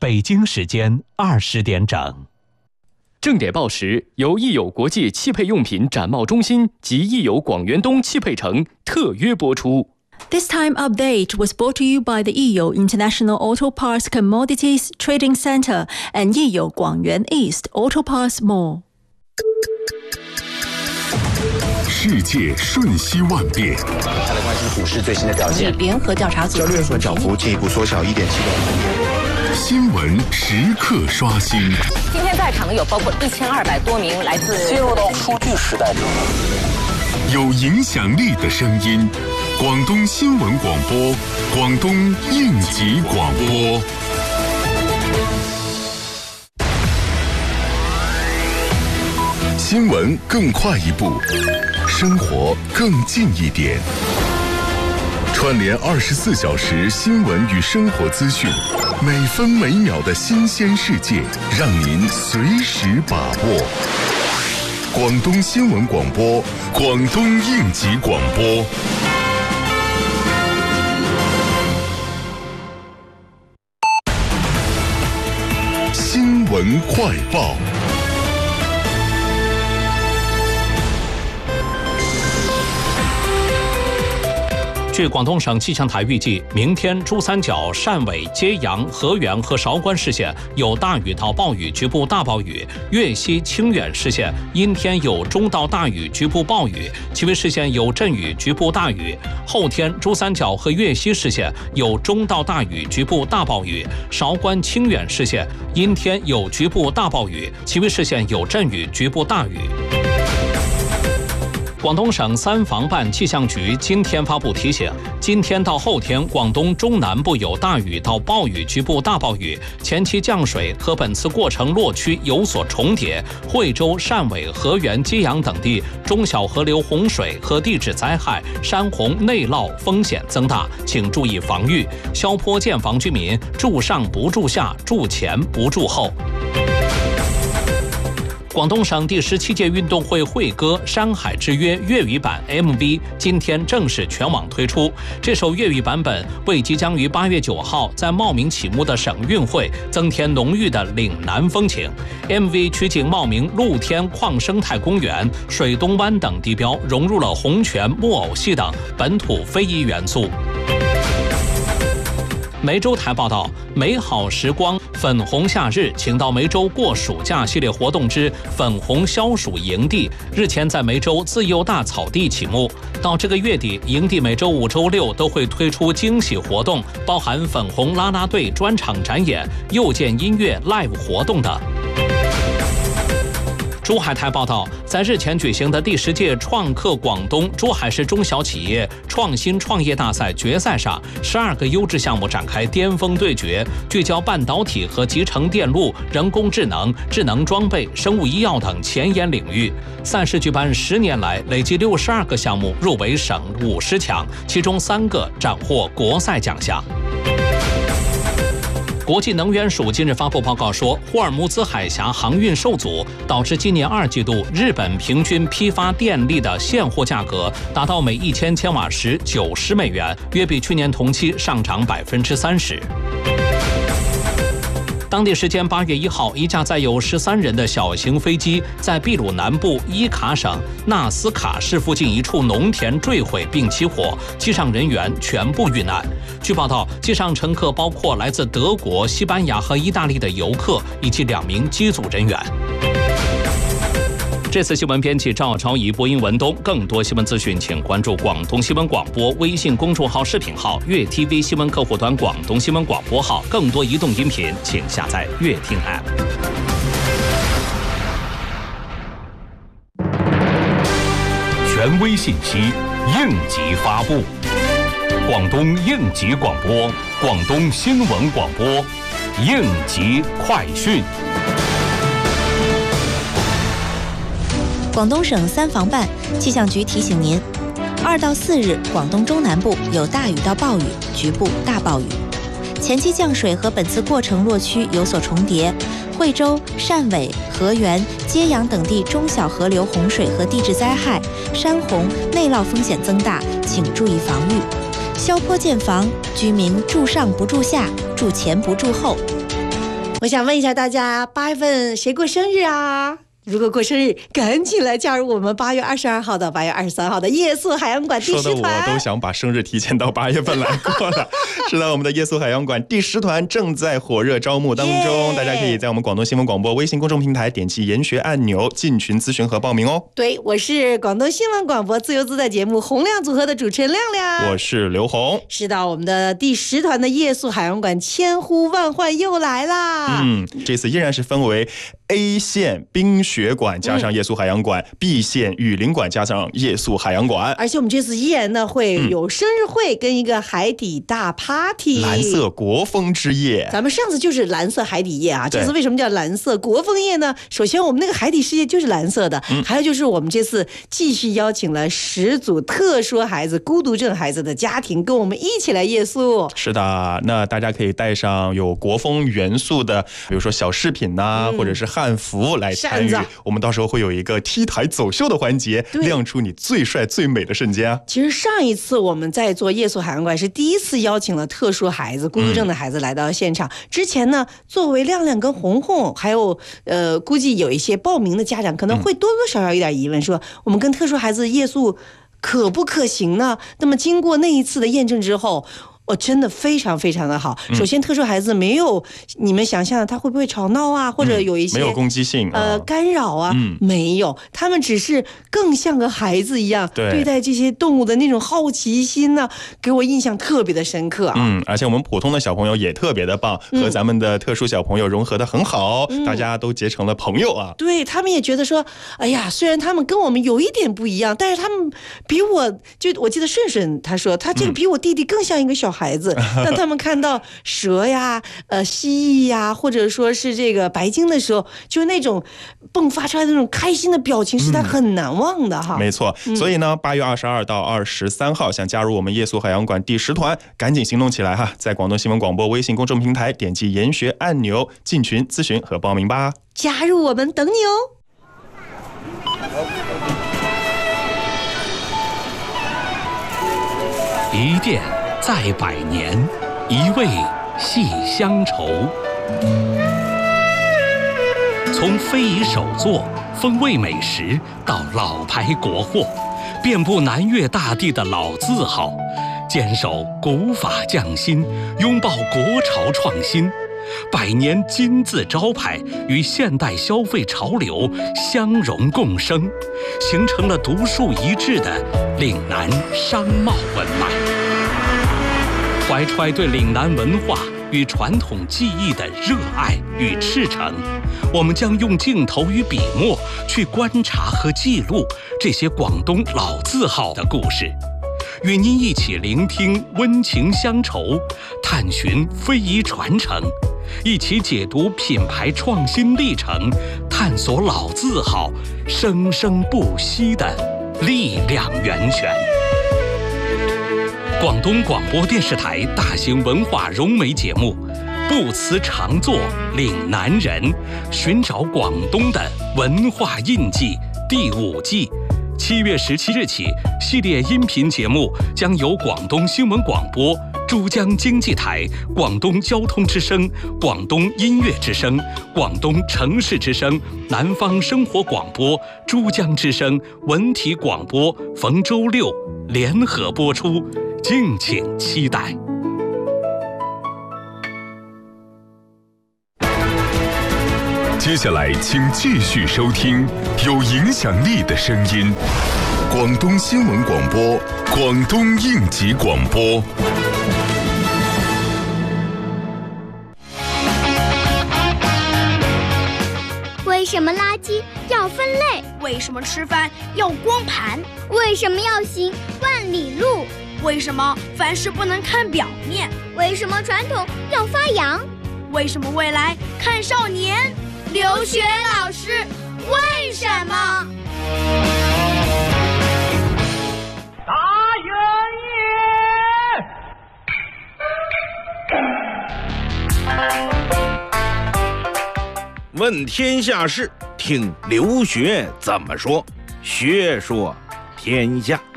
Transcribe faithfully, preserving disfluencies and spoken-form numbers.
北京时间二十点整。 正点报时由益友国际汽配用品展贸中心及益友广元东汽配城特约播出。 This time update was brought to you by the Yiyo International Auto Parts Commodities Trading Center and Yiyo Guangyuan East Auto Parts Mall。 世界瞬息万变， 再来关心股市最新的表现。 联合调查组交易日涨幅进一步缩小一点七个百分点。 新闻时刻刷新。 今天在场的有包括一千二百多名来自进入到数据时代中， 有影响力的声音。广东新闻广播，广东应急广播。新闻更快一步，生活更近一点。串联二十四小时新闻与生活资讯，每分每秒的新鲜世界，让您随时把握。广东新闻广播，广东应急广播。新闻快报。 据广东省气象台预计，明天珠三角、汕尾、揭阳、河源和韶关市县有大雨到暴雨，局部大暴雨；粤西、清远市县阴天有中到大雨，局部暴雨；其余市县有阵雨，局部大雨。后天，珠三角和粤西市县有中到大雨，局部大暴雨；韶关、清远市县阴天有局部大暴雨，其余市县有阵雨，局部大雨。广东省三防办气象局今天发布提醒，今天到后天，广东中南部有大雨到暴雨，局部大暴雨，前期降水和本次过程落区有所重叠，惠州、汕尾、河源、揭阳等地中小河流洪水和地质灾害、山洪内涝风险增大，请注意防御。萧坡建房居民住上不住下，住前不住后。广东省第十七届运动会会歌《山海之约》粤语版 M V 今天正式全网推出。这首粤语版本为即将于八月九号在茂名启幕的省运会增添浓郁的岭南风情。M V 取景茂名露天矿生态公园、水东湾等地标，融入了洪拳、木偶戏等本土非遗元素。梅州台报道，美好时光粉红夏日，请到梅州过暑假系列活动之粉红消暑营地，日前在梅州自由大草地启幕。到这个月底，营地每周五、周六都会推出惊喜活动，包含粉红啦啦队专场展演、幼见音乐 live 活动等。珠海台报道，在日前举行的第十届创客广东珠海市中小企业创新创业大赛决赛上，十二个优质项目展开巅峰对决，聚焦半导体和集成电路、人工智能、智能装备、生物医药等前沿领域。赛事举办十年来，累计六十二个项目入围省五十强，其中三个斩获国赛奖项。国际能源署近日发布报告说，霍尔木兹海峡航运受阻，导致今年二季度日本平均批发电力的现货价格达到每一千千瓦时九十美元，约比去年同期上涨百分之三十。当地时间八月一号，一架载有十三人的小型飞机在秘鲁南部伊卡省纳斯卡市附近一处农田坠毁并起火，机上人员全部遇难。据报道，机上乘客包括来自德国、西班牙和意大利的游客以及两名机组人员。这次新闻编辑赵超仪，播音文东。更多新闻资讯，请关注广东新闻广播微信公众号、视频号、粤 T V 新闻客户端、广东新闻广播号。更多移动音频，请下载粤听 App。 权威信息，应急发布。广东应急广播，广东新闻广播，应急快讯。 广东省三防办气象局提醒您，二到四日广东中南部有大雨到暴雨，局部大暴雨。前期降水和本次过程落区有所重叠，惠州、汕尾、河源、揭阳等地中小河流洪水和地质灾害、山洪、内涝风险增大，请注意防御。萧坡建房，居民住上不住下，住前不住后。 我想问一下大家，八月份谁过生日啊？如果过生日，赶紧来加入我们八月二十二号到八月二十三号的夜宿海洋馆第十团。 说的我都想把生日提前到八月份来过了。是的，我们的夜宿海洋馆第十团正在火热招募当中， yeah! 大家可以在我们广东新闻广播微信公众平台点击研学按钮进群咨询和报名哦。 对，我是广东新闻广播自由自在节目洪亮组合的主持人亮亮， 我是刘红。 是的，我们的第十团的夜宿海洋馆千呼万唤又来啦。 嗯，这次依然是分为 A 线冰雪馆加上夜宿海洋馆、嗯、B 线雨林馆加上夜宿海洋馆， 而且我们这次依然呢会有生日会跟一个海底大 party， 蓝色国风之夜。 咱们上次就是蓝色海底夜啊，这次为什么叫蓝色国风夜呢？首先我们那个海底世界就是蓝色的、嗯、还有就是我们这次继续邀请了十组特殊孩子孤独症孩子的家庭跟我们一起来夜宿。 是的，那大家可以带上有国风元素的比如说小饰品啊、嗯、或者是汉服来参与，我们到时候会有一个 T 台走秀的环节，亮出你最帅最美的瞬间啊。 其实上一次我们在做夜宿海洋馆是第一次邀请了特殊孩子孤独症的孩子来到现场、嗯、之前呢作为亮亮跟红红还有呃估计有一些报名的家长可能会多多少少有点疑问，说我们跟特殊孩子夜宿可不可行呢？那么经过那一次的验证之后，我、哦、真的非常非常的好。首先特殊孩子没有你们想象的他会不会吵闹啊，或者有一些、 嗯、没有攻击性呃干扰啊、嗯、没有，他们只是更像个孩子一样 对, 对待这些动物的那种好奇心呢，给我印象特别的深刻啊。 嗯，而且我们普通的小朋友也特别的棒、嗯、和咱们的特殊小朋友融合的很好、嗯、大家都结成了朋友啊。 对，他们也觉得说哎呀，虽然他们跟我们有一点不一样，但是他们比我就我记得顺顺他说他这个比我弟弟更像一个小孩子、嗯当他们看到蛇呀、呃蜥蜴呀，或者说是这个白鲸的时候，就那种迸发出来的那种开心的表情，是他很难忘的哈。 嗯、没错，所以呢，八月二十二到二十三号，想加入我们夜宿海洋馆第十团，赶紧行动起来哈！在广东新闻广播微信公众平台点击研学按钮进群咨询和报名吧。 加入我们，等你哦。 一店在百年，一味系乡愁。从非遗手作、风味美食到老牌国货，遍布南粤大地的老字号，坚守古法匠心，拥抱国潮创新。百年金字招牌与现代消费潮流相融共生，形成了独树一帜的岭南商贸文脉。怀揣对岭南文化与传统技艺的热爱与赤诚，我们将用镜头与笔墨去观察和记录这些广东老字号的故事，与您一起聆听温情乡愁，探寻非遗传承，一起解读品牌创新历程，探索老字号生生不息的力量源泉。广东广播电视台大型文化融媒节目《不辞常作岭南人》，寻找广东的文化印记第五季，七月十七日起，系列音频节目将由广东新闻广播、珠江经济台、广东交通之声、广东音乐之声、广东城市之声、南方生活广播、珠江之声、文体广播逢周六联合播出，敬请期待。 接下来请继续收听有影响力的声音，广东新闻广播，广东应急广播。 为什么垃圾要分类？为什么吃饭要光盘？为什么要行万里路？为什么凡事不能看表面？为什么传统要发扬？为什么未来看少年？留学老师，为什么？ 大元爷，问天下事，听留学怎么说，学说天下。